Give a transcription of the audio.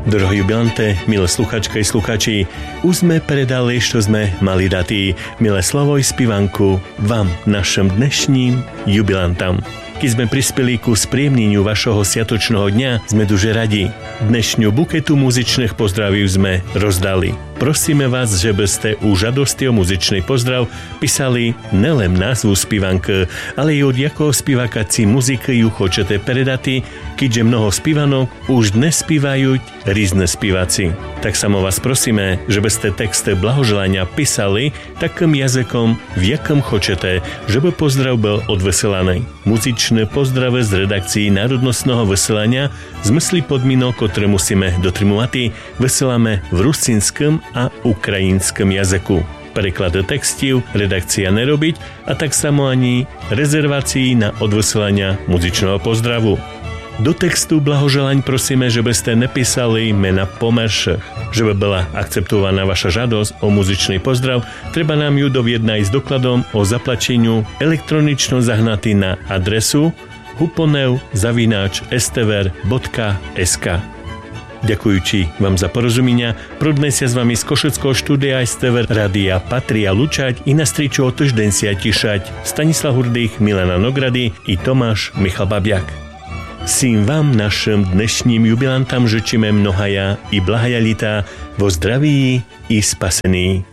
Drohí jubilante, milé sluchačky i sluchači, už sme predali, čo sme mali dati, milé slovo i spivanku vám, našim dnešním jubilantam. Keď sme prispeli ku spríjemneniu vašho sviatočného dňa, sme duže radi. Dnešňu buketu muzičných pozdravív sme rozdali. Prosíme vás, že by ste už žadosti o muzičný pozdrav písali nelen názvu spivanky, ale i od jakého spivaka ci muziky ju chcete predati, keďže mnoho spivanok už dnes spívajú rýzne spivaci. Tak samo vás prosíme, že by ste texty blahoželania písali takým jazykom, v jakom chcete, že by pozdrav byl odveselaný. Muzičné pozdrave z redakcií Národnostného vysielania v zmysli podmienok, ktoré musíme dotrimovať, vysielame v rusinskom a ukrajinskom jazyku. Preklad textov redakcia nerobiť a tak samo ani rezervácií na odvysielania muzičného pozdravu. Do textu blahoželaň prosíme, že by ste nepísali mena pomerších. Že by bola akceptovaná vaša žiadosť o muzičný pozdrav, treba nám ju doviednať s dokladom o zaplačeniu elektronično zahnatý na adresu huponev@stver.sk. Ďakujúči vám za porozumenia, prodnes sa s vami z Košeckého štúdia STV Rádia Patria lučať i na striču o týždeň sa tišať Stanislav Hurdých, Milana Nogrady i Tomáš Michal Babiak. Sím vám, našim dnešním jubilantam, žečíme mnohaja i blahaja lita vo zdraví i spasení.